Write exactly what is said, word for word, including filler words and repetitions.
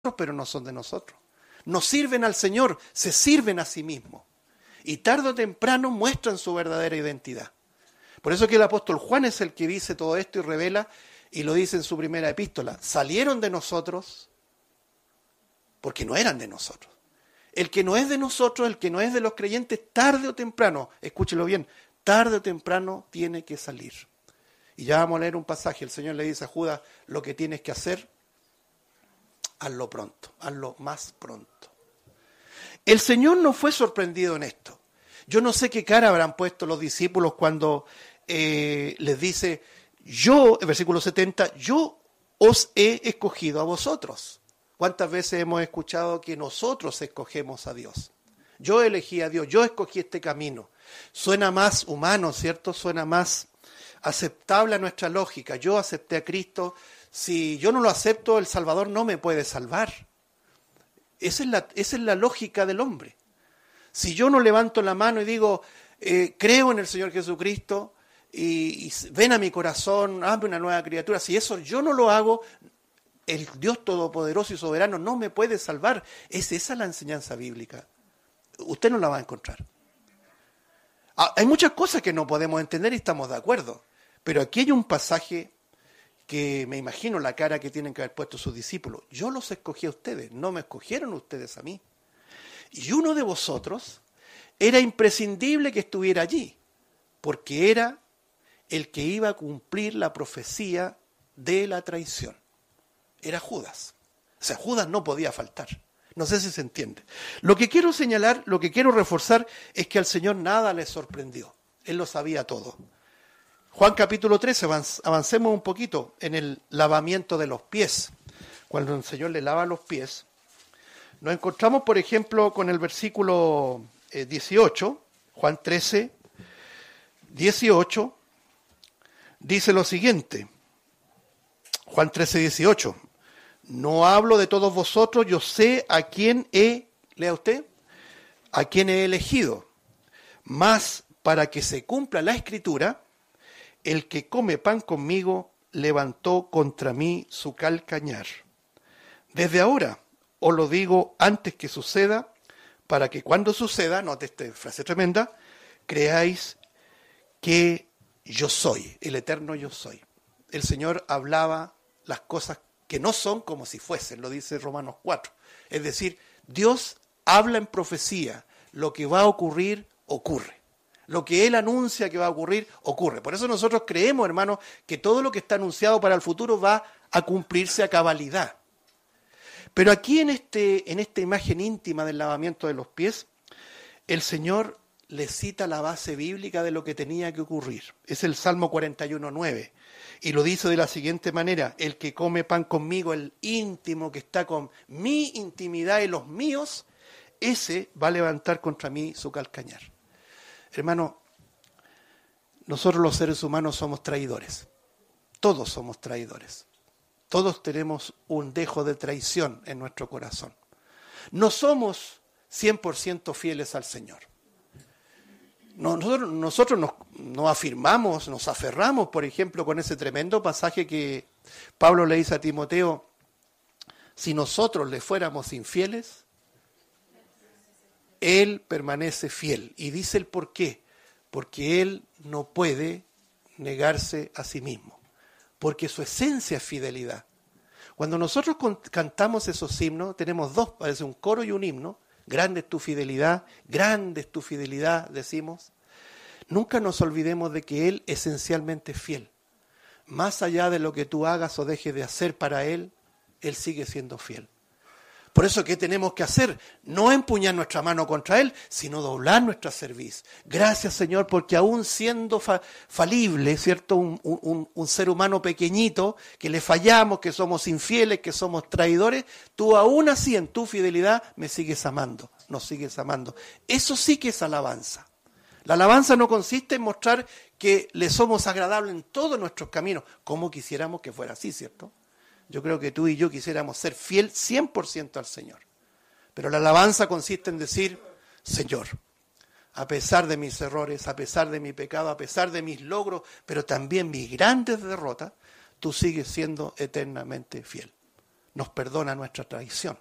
pero no son de nosotros. No sirven al Señor, se sirven a sí mismos. Y tarde o temprano muestran su verdadera identidad. Por eso que el apóstol Juan es el que dice todo esto y revela, y lo dice en su primera epístola. Salieron de nosotros porque no eran de nosotros. El que no es de nosotros, el que no es de los creyentes, tarde o temprano, escúchelo bien, tarde o temprano tiene que salir. Y ya vamos a leer un pasaje. El Señor le dice a Judas, lo que tienes que hacer, hazlo pronto, hazlo más pronto. El Señor no fue sorprendido en esto. Yo no sé qué cara habrán puesto los discípulos cuando eh, les dice, yo, en versículo setenta, yo os he escogido a vosotros. ¿Cuántas veces hemos escuchado que nosotros escogemos a Dios? Yo elegí a Dios, yo escogí este camino. Suena más humano, ¿cierto? Suena más aceptable a nuestra lógica. Yo acepté a Cristo. Si yo no lo acepto, el Salvador no me puede salvar. Esa es la, esa es la lógica del hombre. Si yo no levanto la mano y digo, eh, creo en el Señor Jesucristo y, y ven a mi corazón, hazme una nueva criatura, si eso yo no lo hago, el Dios Todopoderoso y Soberano no me puede salvar. Es esa la enseñanza bíblica. Usted no la va a encontrar. Ah, hay muchas cosas que no podemos entender y estamos de acuerdo, pero aquí hay un pasaje que me imagino la cara que tienen que haber puesto sus discípulos. Yo los escogí a ustedes, no me escogieron ustedes a mí. Y uno de vosotros era imprescindible que estuviera allí, porque era el que iba a cumplir la profecía de la traición. Era Judas. O sea, Judas no podía faltar. No sé si se entiende. Lo que quiero señalar, lo que quiero reforzar es que al Señor nada le sorprendió. Él lo sabía todo. Juan capítulo trece, avancemos un poquito en el lavamiento de los pies. Cuando el Señor le lava los pies, nos encontramos, por ejemplo, con el versículo eh, dieciocho, Juan trece, dieciocho, dice lo siguiente. Juan trece, dieciocho. No hablo de todos vosotros, yo sé a quién he, lea usted, a quién he elegido. Mas para que se cumpla la Escritura, el que come pan conmigo levantó contra mí su calcañar. Desde ahora os lo digo antes que suceda, para que cuando suceda, note esta frase tremenda, creáis que yo soy, el eterno yo soy. El Señor hablaba las cosas que no son como si fuesen, lo dice Romanos cuatro. Es decir, Dios habla en profecía, lo que va a ocurrir, ocurre. Lo que Él anuncia que va a ocurrir, ocurre. Por eso nosotros creemos, hermanos, que todo lo que está anunciado para el futuro va a cumplirse a cabalidad. Pero aquí en, este, en esta imagen íntima del lavamiento de los pies, el Señor le cita la base bíblica de lo que tenía que ocurrir. Es el Salmo cuarenta y uno, nueve. Y lo dice de la siguiente manera: el que come pan conmigo, el íntimo que está con mi intimidad y los míos, ese va a levantar contra mí su calcañar. Hermano, nosotros los seres humanos somos traidores. Todos somos traidores. Todos tenemos un dejo de traición en nuestro corazón. No somos cien por ciento fieles al Señor. Nosotros, nosotros nos, nos afirmamos, nos aferramos, por ejemplo, con ese tremendo pasaje que Pablo le dice a Timoteo: si nosotros le fuéramos infieles, Él permanece fiel. Y dice el por qué. Porque Él no puede negarse a sí mismo. Porque su esencia es fidelidad. Cuando nosotros cantamos esos himnos, tenemos dos, parece un coro y un himno. Grande es tu fidelidad, grande es tu fidelidad, decimos. Nunca nos olvidemos de que Él esencialmente es fiel. Más allá de lo que tú hagas o dejes de hacer para Él, Él sigue siendo fiel. Por eso, ¿qué tenemos que hacer? No empuñar nuestra mano contra Él, sino doblar nuestra cerviz. Gracias, Señor, porque aún siendo fa- falible, ¿cierto? Un, un, un ser humano pequeñito, que le fallamos, que somos infieles, que somos traidores, tú aún así en tu fidelidad me sigues amando, nos sigues amando. Eso sí que es alabanza. La alabanza no consiste en mostrar que le somos agradables en todos nuestros caminos, como quisiéramos que fuera así, ¿cierto? Yo creo que tú y yo quisiéramos ser fiel cien por ciento al Señor. Pero la alabanza consiste en decir: Señor, a pesar de mis errores, a pesar de mi pecado, a pesar de mis logros, pero también mis grandes derrotas, tú sigues siendo eternamente fiel. nos perdona nuestra traición.